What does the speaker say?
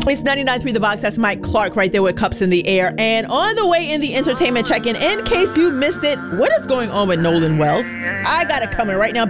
It's 99.3 The Box. That's Mike Clark right there with Cups in the Air. And on the way in the entertainment check-in case you missed it, what is going on with Nolan Wells? I got it coming right now.